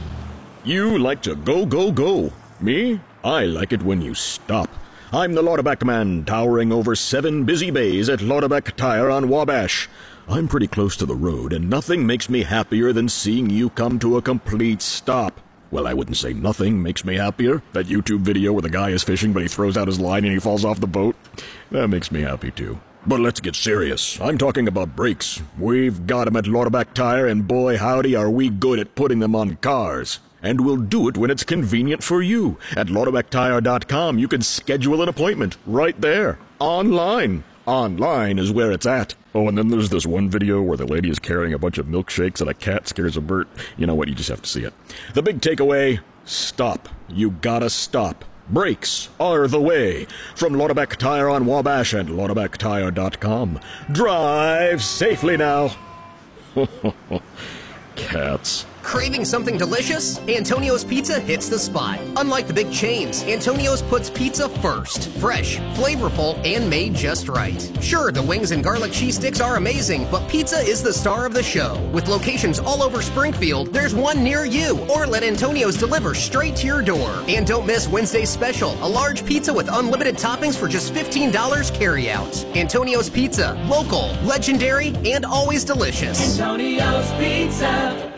H: You like to go, go, go. Me? I like it when you stop. I'm the Lauterbach man, towering over 7 busy bays at Lauterbach Tire on Wabash. I'm pretty close to the road, and nothing makes me happier than seeing you come to a complete stop. Well, I wouldn't say nothing makes me happier. That YouTube video where the guy is fishing, but he throws out his line and he falls off the boat. That makes me happy, too. But let's get serious. I'm talking about brakes. We've got them at Lauterbach Tire, and boy, howdy, are we good at putting them on cars. And we'll do it when it's convenient for you. At LauterbachTire.com, you can schedule an appointment right there, online. Online is where it's at. Oh, and then there's this one video where the lady is carrying a bunch of milkshakes and a cat scares a bird. You know what? You just have to see it. The big takeaway, stop. You gotta stop. Brakes are the way. From Lauterbach Tire on Wabash and LauterbachTire.com. Drive safely now. Cats.
B: Craving something delicious? Antonio's Pizza hits the spot. Unlike the big chains, Antonio's puts pizza first. Fresh, flavorful, and made just right. Sure, the wings and garlic cheese sticks are amazing, but pizza is the star of the show. With locations all over Springfield, there's one near you. Or let Antonio's deliver straight to your door. And don't miss Wednesday's special, a large pizza with unlimited toppings for just $15 carry out. Antonio's Pizza, local, legendary, and always delicious.
I: Antonio's Pizza.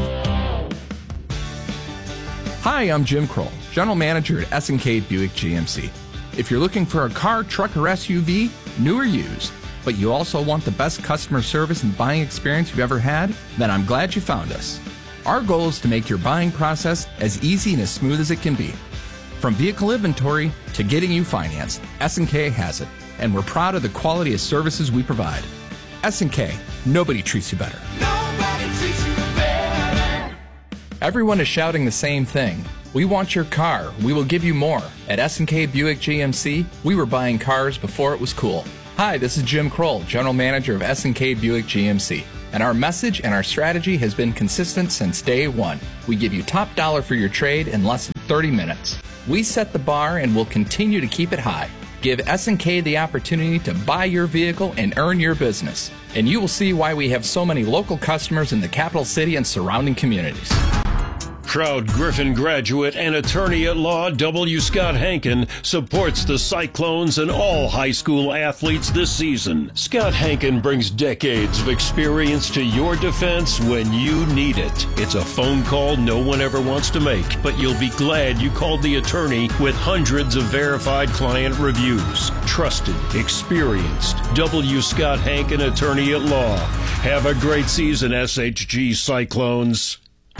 K: Hi, I'm Jim Kroll, General Manager at S&K Buick GMC. If you're looking for a car, truck, or SUV, new or used, but you also want the best customer service and buying experience you've ever had, then I'm glad you found us. Our goal is to make your buying process as easy and as smooth as it can be. From vehicle inventory to getting you financed, S&K has it, and we're proud of the quality of services we provide. S&K, nobody treats you better.
I: Nobody treats you better.
K: Everyone is shouting the same thing. We want your car. We will give you more. At S&K Buick GMC, we were buying cars before it was cool. Hi, this is Jim Kroll, General Manager of S&K Buick GMC. And our message and our strategy has been consistent since day one. We give you top dollar for your trade in less than 30 minutes. We set the bar and will continue to keep it high. Give S&K the opportunity to buy your vehicle and earn your business. And you will see why we have so many local customers in the capital city and surrounding communities.
C: Proud Griffin graduate and attorney at law W. Scott Hankin supports the Cyclones and all high school athletes this season. Scott Hankin brings decades of experience to your defense when you need it. It's a phone call no one ever wants to make, but you'll be glad you called the attorney with hundreds of verified client reviews. Trusted, experienced, W. Scott Hankin attorney at law. Have a great season, SHG Cyclones.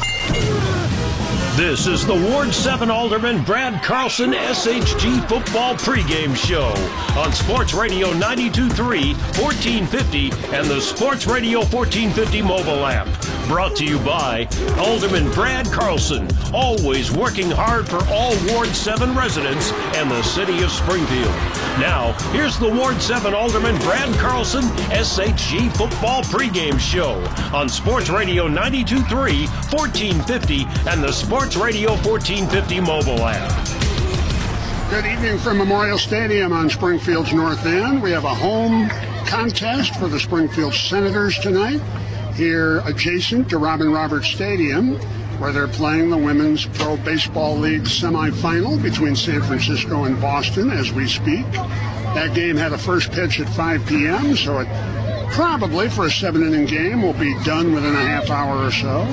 C: This is the Ward 7 Alderman Brad Carlson SHG football pregame show on Sports Radio 92.3, 1450, and the Sports Radio 1450 mobile app. Brought to you by Alderman Brad Carlson, always working hard for all Ward 7 residents and the city of Springfield. Now, here's the Ward 7 Alderman Brad Carlson SHG football pregame show on Sports Radio 92.3, 1450, and the Sports Radio 1450 mobile app.
S: Good evening from Memorial Stadium on Springfield's North End. We have a home contest for the Springfield Senators tonight here adjacent to Robin Roberts Stadium, where they're playing the Women's Pro Baseball League semifinal between San Francisco and Boston as we speak. That game had a first pitch at 5 p.m., so it probably, for a 7-inning game, will be done within a half hour or so.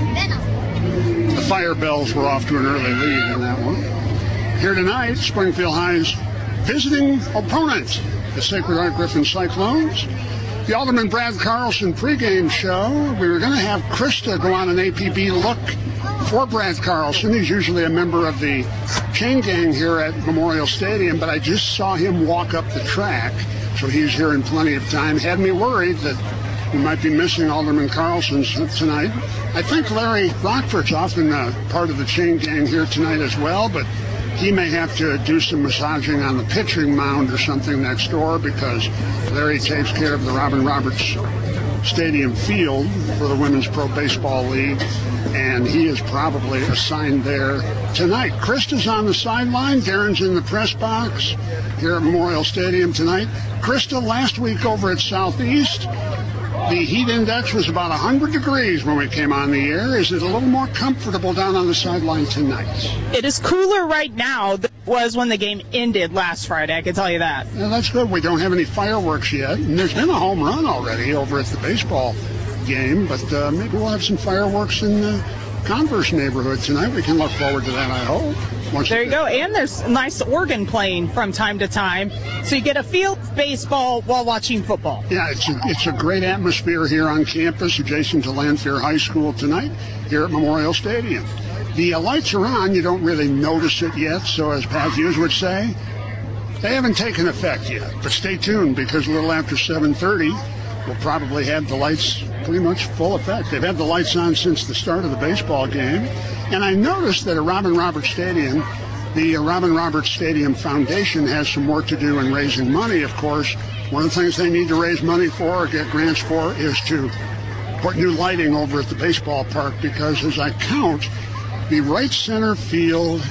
S: The Fire Bells were off to an early lead in that one. Here tonight, Springfield High's visiting opponent, the Sacred Heart Griffin Cyclones. The Alderman Brad Carlson pregame show. We were going to have Krista go on an APB look for Brad Carlson. He's usually a member of the chain gang here at Memorial Stadium, but I just saw him walk up the track, so he's here in plenty of time. Had me worried that we might be missing Alderman Carlson tonight. I think Larry Rockford's often part of the chain gang here tonight as well, but he may have to do some massaging on the pitching mound or something next door, because Larry takes care of the Robin Roberts Stadium field for the Women's Pro Baseball League, and he is probably assigned there tonight. Krista's on the sideline. Darren's in the press box here at Memorial Stadium tonight. Krista, last week over at Southeast, the heat index was about 100 degrees when we came on the air. Is it a little more comfortable down on the sideline tonight?
D: It is cooler right now than it was when the game ended last Friday, I can tell you that.
S: Yeah, that's good. We don't have any fireworks yet. And there's been a home run already over at the baseball game, but maybe we'll have some fireworks in the Converse neighborhood tonight. We can look forward to that, I hope.
D: There you go. And there's nice organ playing from time to time, so you get a feel of baseball while watching football.
S: Yeah, it's a great atmosphere here on campus adjacent to Lanphier High School tonight here at Memorial Stadium. The lights are on. You don't really notice it yet, so as Pat Hughes would say, they haven't taken effect yet. But stay tuned, because a little after 7:30, we'll probably have the lights pretty much full effect. They've had the lights on since the start of the baseball game. And I noticed that at Robin Roberts Stadium, the Robin Roberts Stadium Foundation has some work to do in raising money, of course. One of the things they need to raise money for or get grants for is to put new lighting over at the baseball park, because as I count, the right center field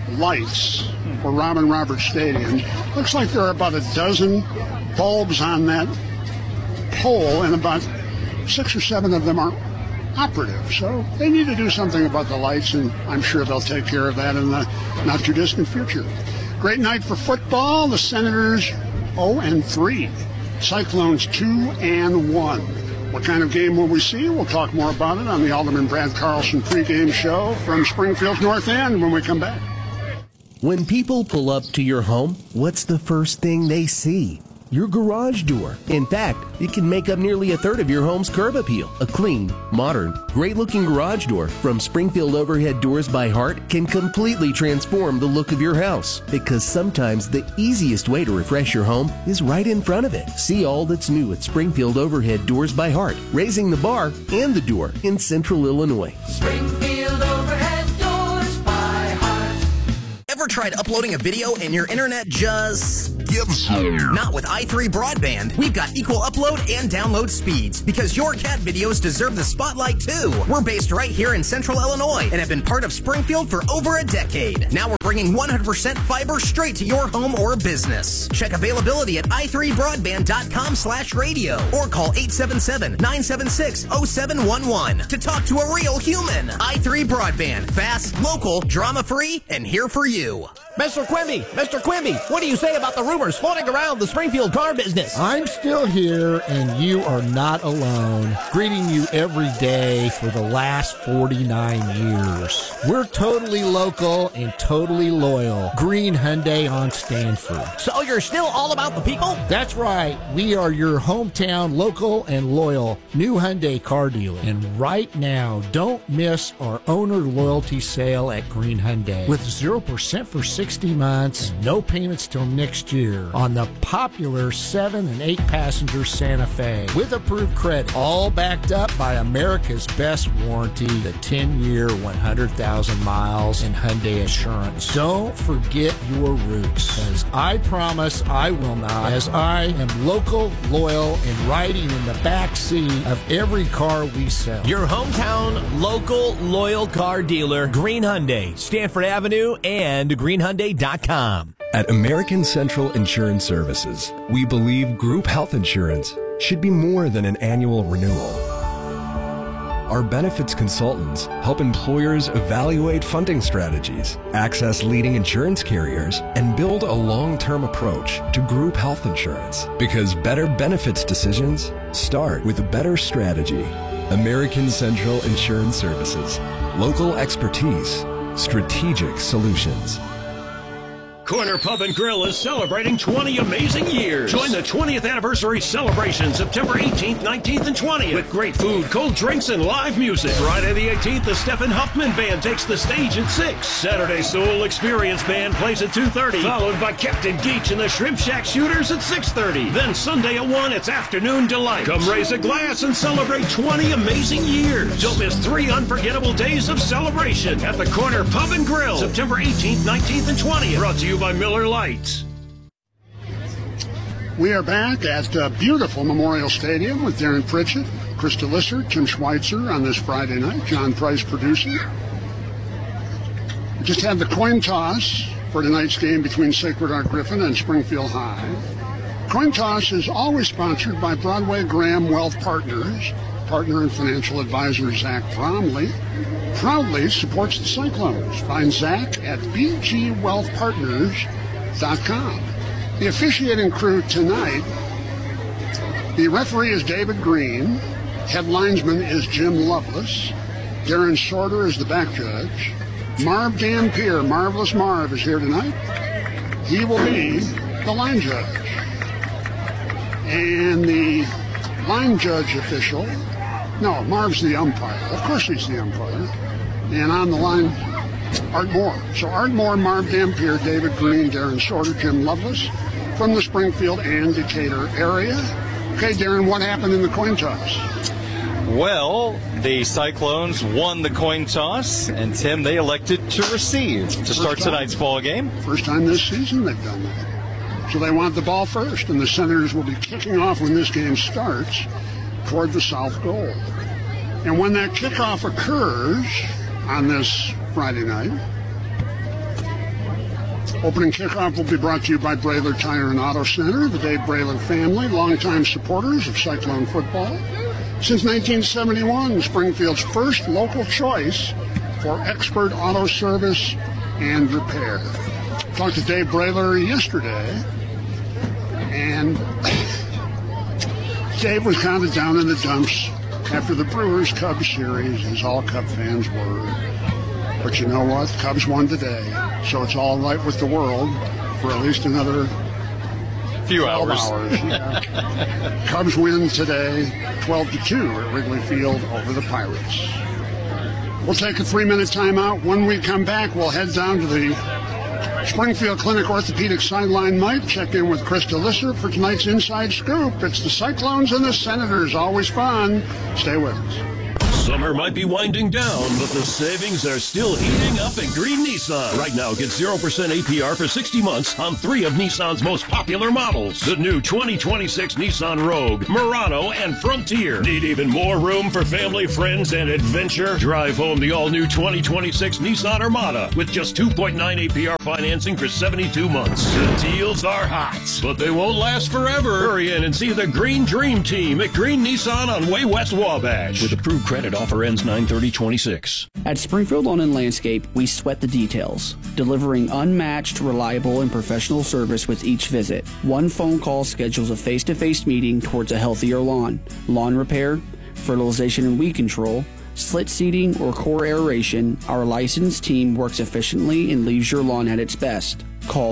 S: lights for Robin Roberts Stadium, looks like there are about a dozen bulbs on that pole, and about 6 or 7 of them are operative. So they need to do something about the lights, and I'm sure they'll take care of that in the not too distant future. Great night for football. The Senators 0-3. Cyclones 2-1. What kind of game will we see? We'll talk more about it on the Alderman Brad Carlson pregame show from Springfield's North End when we come back.
E: When people pull up to your home, what's the first thing they see? your garage door. In fact, it can make up nearly a third of your home's curb appeal. A clean, modern, great-looking garage door from Springfield Overhead Doors by Heart can completely transform the look of your house, because sometimes the easiest way to refresh your home is right in front of it. See all that's new at Springfield Overhead Doors by Heart, raising the bar and the door in Central Illinois.
I: Springfield Overhead Doors by Heart.
B: Ever tried uploading a video and your internet just gives up? Not with i3 Broadband. We've got equal upload and download speeds, because your cat videos deserve the spotlight too. We're based right here in Central Illinois and have been part of Springfield for over a decade. Now we're bringing 100% fiber straight to your home or business. Check availability at i3broadband.com/radio or call 877-976-0711 to talk to a real human. i3 Broadband. Fast, local, drama-free, and here for you.
J: Mr. Quimby, what do you say about the rumors floating around the Springfield car business?
L: I'm still here, and you are not alone. Greeting you every day for the last 49 years. We're totally local and totally loyal. Green Hyundai on Stanford.
J: So you're still all about the people?
L: That's right. We are your hometown local and loyal new Hyundai car dealer. And right now, don't miss our owner loyalty sale at Green Hyundai. With 0% for 60 months and no payments till next year on the popular 7 and 8 passenger Santa Fe with approved credit, all backed up by America's best warranty, the 10-year 100,000 miles and Hyundai Assurance. Don't forget your roots, as I promise I will not, as I am local, loyal, and riding in the back seat of every car we sell.
J: Your hometown local loyal car dealer, Green Hyundai, Stanford Avenue and greenhyundai.com.
F: At American Central Insurance Services, we believe group health insurance should be more than an annual renewal. Our benefits consultants help employers evaluate funding strategies, access leading insurance carriers, and build a long-term approach to group health insurance. Because better benefits decisions start with a better strategy. American Central Insurance Services. Local expertise. Strategic solutions.
C: Corner Pub and Grill is celebrating 20 amazing years. Join the 20th anniversary celebration September 18th, 19th, and 20th with great food, cold drinks, and live music. Friday the 18th, the Stephen Huffman Band takes the stage at 6. Saturday, Soul Experience Band plays at 2:30, followed by Captain Geach and the Shrimp Shack Shooters at 6:30. Then Sunday at 1, it's Afternoon Delight. Come raise a glass and celebrate 20 amazing years. Don't miss 3 unforgettable days of celebration at the Corner Pub and Grill, September 18th, 19th, and 20th. Brought to you by Miller Lights.
S: We are back at beautiful Memorial Stadium with Darren Pritchett, Krista Lisser, Tim Schweitzer on this Friday night, John Price producing. We just had the coin toss for tonight's game between Sacred Heart Griffin and Springfield High. Coin toss is always sponsored by Broadway Graham Wealth Partners. Partner and financial advisor Zach Bromley proudly supports the Cyclones. Find Zach at bgwealthpartners.com. The officiating crew tonight, the referee is David Green, head linesman is Jim Lovelace, Darren Sorter is the back judge, Marv Dampier, Marvelous Marv, is here tonight. He will be the line judge. And the line judge official, no, Marv's the umpire. Of course he's the umpire. And on the line, Art Moore. So Art Moore, Marv Dampier, David Green, Darren Sorter, Jim Lovelace from the Springfield and Decatur area. Okay, Darren, what happened in the coin toss?
M: Well, the Cyclones won the coin toss, and Tim, they elected to receive to start tonight's ball game.
S: First time this season they've done that. So they want the ball first, and the Senators will be kicking off when this game starts toward the south goal. And when that kickoff occurs on this Friday night, opening kickoff will be brought to you by Brayler Tire and Auto Center, the Dave Brayler family, longtime supporters of Cyclone football. Since 1971, Springfield's first local choice for expert auto service and repair. Talked to Dave Brayler yesterday, and Dave was kind of down in the dumps after the Brewers-Cubs series, as all Cub fans were. But you know what? Cubs won today, so it's all right with the world for at least another
M: few
S: 12
M: hours.
S: Yeah. Cubs win today, 12-2 at Wrigley Field over the Pirates. We'll take a 3-minute timeout. When we come back, we'll head down to the Springfield Clinic Orthopedic Sideline Mic. Check in with Krista Lisser for tonight's Inside Scoop. It's the Cyclones and the Senators. Always fun. Stay with us.
C: Summer might be winding down, but the savings are still heating up at Green Nissan. Right now, get 0% APR for 60 months on 3 of Nissan's most popular models. The new 2026 Nissan Rogue, Murano, and Frontier. Need even more room for family, friends, and adventure? Drive home the all-new 2026 Nissan Armada with just 2.9 APR financing for 72 months. The deals are hot, but they won't last forever. Hurry in and see the Green Dream Team at Green Nissan on Way West Wabash. With approved credit, offer ends 9/30/26.
O: At Springfield Lawn and Landscape, we sweat the details, delivering unmatched, reliable, and professional service with each visit. One phone call schedules a face-to-face meeting towards a healthier lawn. Lawn repair, fertilization and weed control, slit seeding, or core aeration, our licensed team works efficiently and leaves your lawn at its best. Call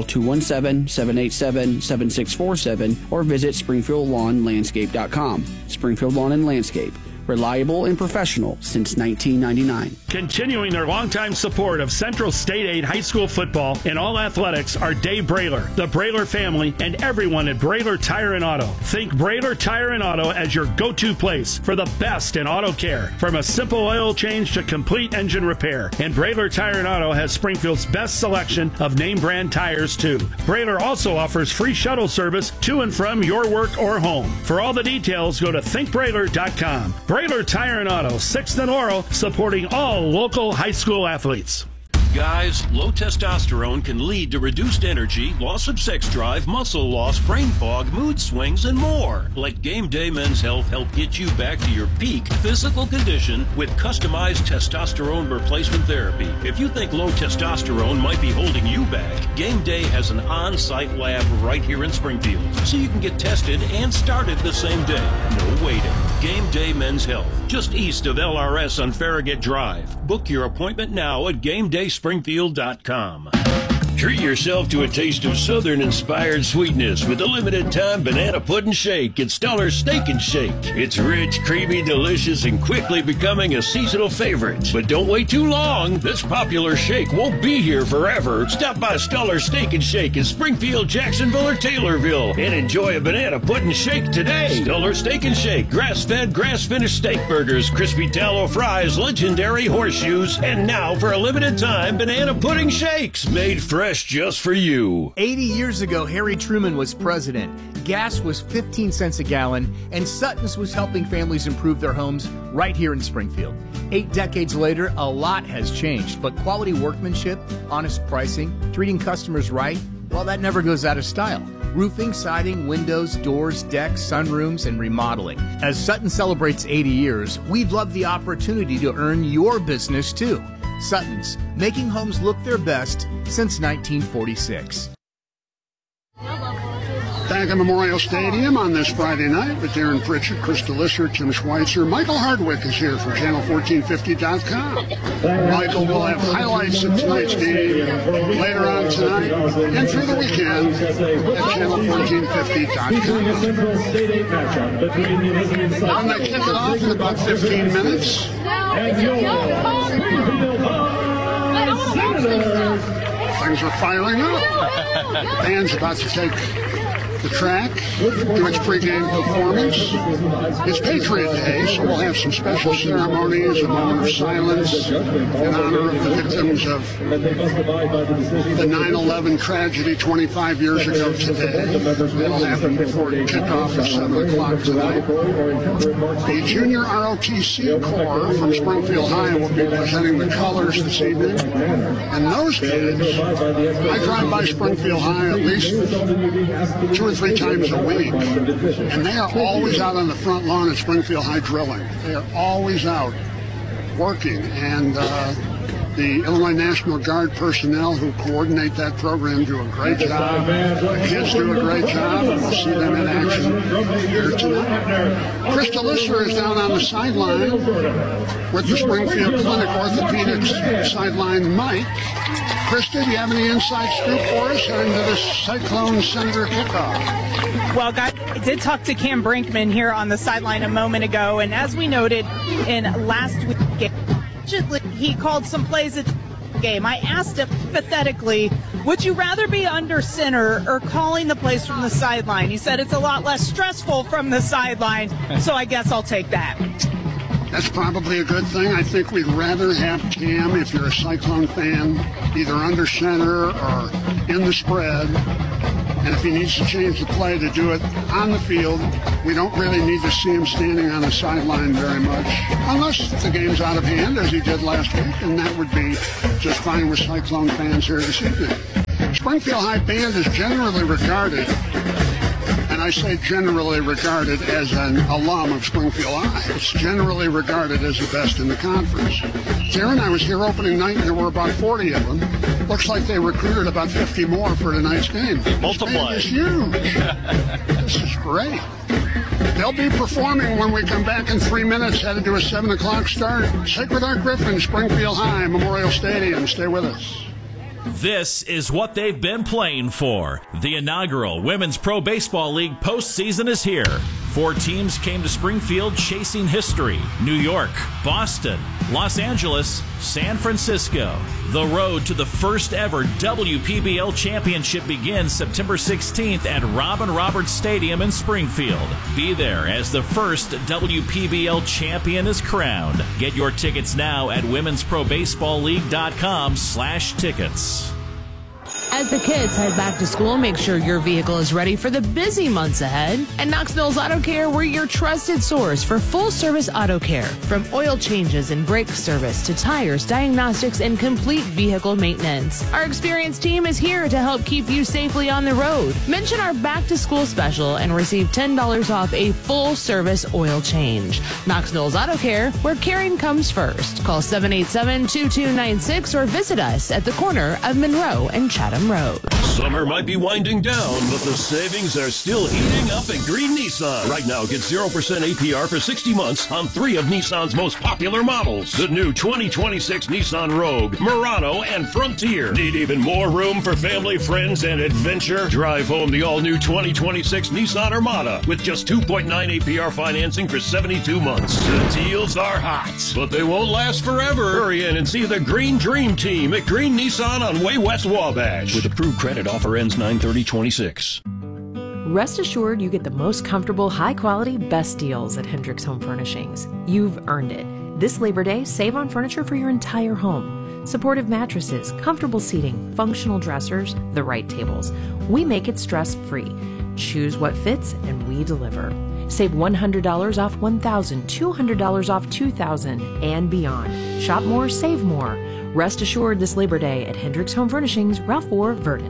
O: 217-787-7647 or visit SpringfieldLawnLandscape.com. Springfield Lawn and Landscape. Reliable and professional since 1999.
U: Continuing their longtime support of Central State Aid High School football and all athletics are Dave Brayler, the Brayler family, and everyone at Brayler Tire and Auto. Think Brayler Tire and Auto as your go-to place for the best in auto care, from a simple oil change to complete engine repair. And Brayler Tire and Auto has Springfield's best selection of name brand tires too. Brayler also offers free shuttle service to and from your work or home. For all the details, go to thinkbrayler.com. Brayler Tire and Auto, 6th and Laurel, supporting all local high school athletes.
C: Guys, low testosterone can lead to reduced energy, loss of sex drive, muscle loss, brain fog, mood swings, and more. Let Game Day Men's Health help get you back to your peak physical condition with customized testosterone replacement therapy. If you think low testosterone might be holding you back, Game Day has an on-site lab right here in Springfield, so you can get tested and started the same day. No waiting. Game Day Men's Health, just east of LRS on Farragut Drive. Book your appointment now at GameDaySpringfield.com. Treat yourself to a taste of Southern-inspired sweetness with a limited-time banana pudding shake at Stuller's Steak and Shake. It's rich, creamy, delicious, and quickly becoming a seasonal favorite. But don't wait too long. This popular shake won't be here forever. Stop by Stuller's Steak and Shake in Springfield, Jacksonville, or Taylorville and enjoy a banana pudding shake today. Stuller's Steak and Shake, grass-fed, grass-finished steak burgers, crispy tallow fries, legendary horseshoes, and now for a limited time, banana pudding shakes made fresh just for you.
P: 80 years ago, Harry Truman was president. Gas was 15 cents a gallon, and Sutton's was helping families improve their homes right here in Springfield. 8 decades later, a lot has changed, but quality workmanship, honest pricing, treating customers right, well, that never goes out of style. Roofing, siding, windows, doors, decks, sunrooms, and remodeling. As Sutton celebrates 80 years, we'd love the opportunity to earn your business too. Sutton's, making homes look their best since 1946.
S: Back at Memorial Stadium on this Friday night with Darren Pritchett, Krista Lisser, Tim Schweitzer. Michael Hardwick is here from Channel1450.com. Michael will have highlights of tonight's game later on tonight and through the weekend at Channel1450.com. I'm going to kick it off in about 15 minutes. Things are firing up. The band's about to take the track, do its pregame performance. It's Patriot Day, so we'll have some special ceremonies, a moment of silence in honor of the victims of the 9/11 tragedy 25 years ago today. It'll happen before kickoff at 7 o'clock tonight. The Junior ROTC Corps from Springfield High will be presenting the colors this evening. And those kids, I drive by Springfield High at least 2 or 3 times a week, and they are always out on the front lawn at Springfield High drilling. They are always out working, and The Illinois National Guard personnel who coordinate that program do a great job. The kids do a great job. We'll see them in action here tonight. Krista Lisser is down on the sideline with the Springfield Clinic Orthopedics sideline mic. Krista, do you have any inside scoop for us heading to the Cyclone Senator kickoff?
D: Well, guys, I did talk to Cam Brinkman here on the sideline a moment ago, and as we noted in last week's game, he called some plays at the game. I asked him pathetically, would you rather be under center or calling the plays from the sideline? He said it's a lot less stressful from the sideline, so I guess I'll take that.
S: That's probably a good thing. I think we'd rather have Cam, if you're a Cyclone fan, either under center or in the spread. And if he needs to change the play, to do it on the field. We don't really need to see him standing on the sideline very much, unless the game's out of hand, as he did last week, and that would be just fine with Cyclone fans here this evening. Springfield High Band is generally regarded, and I say generally regarded as an alum of Springfield High. It's generally regarded as the best in the conference. Darren, I was here opening night, and there were about 40 of them. Looks like they recruited about 50 more for tonight's game.
M: Multiply.
S: This band is huge. This is great. They'll be performing when we come back in 3 minutes, headed to a 7 o'clock start. Sacred Heart Griffin, Springfield High, Memorial Stadium. Stay with us.
N: This is what they've been playing for. The inaugural Women's Pro Baseball League postseason is here. 4 teams came to Springfield chasing history. New York, Boston, Los Angeles, San Francisco. The road to the first ever WPBL championship begins September 16th at Robin Roberts Stadium in Springfield. Be there as the first WPBL champion is crowned. Get your tickets now at womensprobaseballleague.com/tickets.
Q: As the kids head back to school, make sure your vehicle is ready for the busy months ahead. At Knox Mills Auto Care, we're your trusted source for full-service auto care. From oil changes and brake service to tires, diagnostics, and complete vehicle maintenance. Our experienced team is here to help keep you safely on the road. Mention our back-to-school special and receive $10 off a full-service oil change. Knox Mills Auto Care, where caring comes first. Call 787-2296 or visit us at the corner of Monroe and Chatham Road.
C: Summer might be winding down, but the savings are still heating up at Green Nissan. Right now, get 0% APR for 60 months on 3 of Nissan's most popular models. The new 2026 Nissan Rogue, Murano, and Frontier. Need even more room for family, friends, and adventure? Drive home the all-new 2026 Nissan Armada with just 2.9 APR financing for 72 months. The deals are hot, but they won't last forever. Hurry in and see the Green Dream Team at Green Nissan on Way West Wabash. With approved credit, offer ends 9/30/26.
R: Rest assured you get the most comfortable, high-quality, best deals at Hendricks Home Furnishings. You've earned it. This Labor Day, save on furniture for your entire home. Supportive mattresses, comfortable seating, functional dressers, the right tables. We make it stress-free. Choose what fits, and we deliver. Save $100 off $1,000, $200 off $2,000, and beyond. Shop more, save more. Rest assured this Labor Day at Hendricks Home Furnishings, Ralph Moore, Verdon.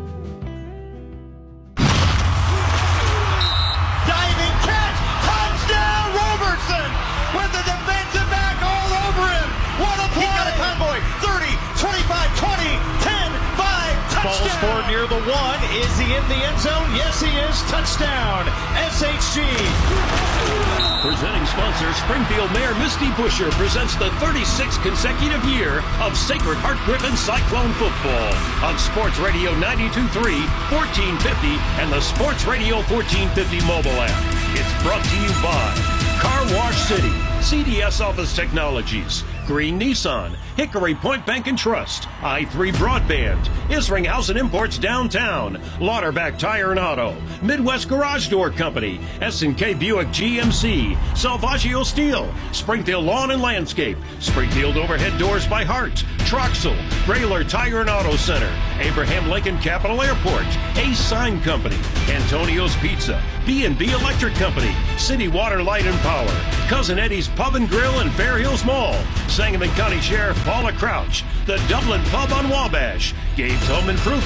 I: Diving catch, touchdown Robertson with the defensive back all over him. What a play! He got a convoy, 30, 25, 20, 10, 5, touchdown.
M: Ball's forward near the 1. Is he in the end zone? Yes, he is. Touchdown, SHG.
C: Presenting sponsor, Springfield Mayor Misty Buscher presents the 36th consecutive year of Sacred Heart Griffin Cyclone football on Sports Radio 92.3, 1450, and the Sports Radio 1450 mobile app. It's brought to you by Car Wash City, CDS Office Technologies, Green Nissan, Hickory Point Bank and Trust, I3 Broadband, Isringhausen Imports Downtown, Lauterbach Tire and Auto, Midwest Garage Door Company, S&K Buick GMC, Salvaggio Steel, Springfield Lawn and Landscape, Springfield Overhead Doors by Hart, Troxel, Grayler Tire and Auto Center, Abraham Lincoln Capital Airport, Ace Sign Company, Antonio's Pizza, B&B Electric Company, City Water Light and Power, Cousin Eddie's Pub and Grill in Fair Hills Mall, Sangamon County Sheriff Paula Crouch, the Dublin Pub on Wabash, Gabe's Home Improvement,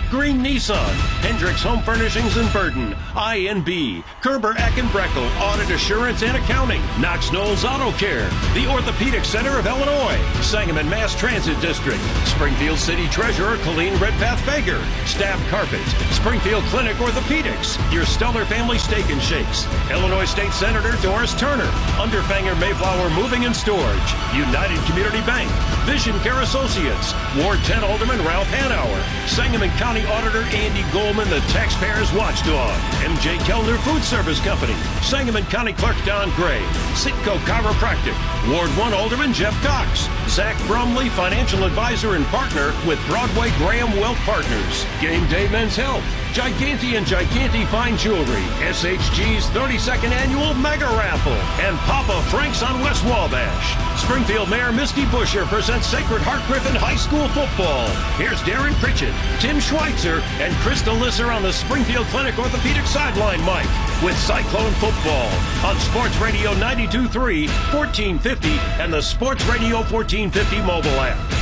C: Green Nissan, Hendricks Home Furnishings in Burton, INB, Kerber Eckenbreckel Audit Assurance and Accounting, Knox Knowles Auto Care, the Orthopedic Center of Illinois, Sangamon Mass Transit District, Springfield City Treasurer Colleen Redpath Baker, Staff Carpet, Springfield Clinic Orthopedics, your Stellar Family Steak and Shakes, Illinois State Senator Doris Turner, Underfanger Mayflower Moving and Storage, United Community Bank, Vision Care Associates, Ward 10 Alderman Ralph Hanauer, Sangamon County Auditor Andy Goldman, the Taxpayers Watchdog, MJ Kellner Food Service Company, Sangamon County Clerk Don Gray, Sitco Chiropractic, Ward 1 Alderman Jeff Cox, Zach Bromley, Financial Advisor and Partner with Broadway Graham Wealth Partners, Game Day Men's Health, Giganti and Giganti Fine Jewelry, SHG's 32nd Annual Mega Raffle, and Papa Frank's on West Wabash. Springfield Mayor Misty Buscher presents Sacred Heart Griffin High School football. Here's Darren Pritchett, Tim Schweitzer, and Krista Lisser on the Springfield Clinic Orthopedic Sideline mic with Cyclone Football on Sports Radio 92.3, 1450, and the Sports Radio 1450 mobile app.